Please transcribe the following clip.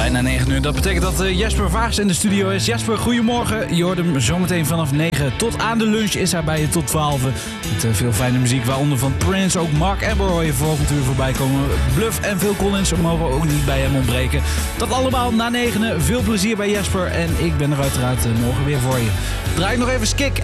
Bijna 9 uur. Dat betekent dat Jesper Vaars in de studio is. Jesper, goedemorgen. Je hoort hem zometeen vanaf 9 tot aan de lunch is hij bij je tot 12. Met veel fijne muziek, waaronder van Prince. Ook Mark Ebber hoor je volgend uur voorbij komen. Bluff en Phil Collins mogen ook niet bij hem ontbreken. Dat allemaal na 9. Veel plezier bij Jesper. En ik ben er uiteraard morgen weer voor je. Draai nog even Skik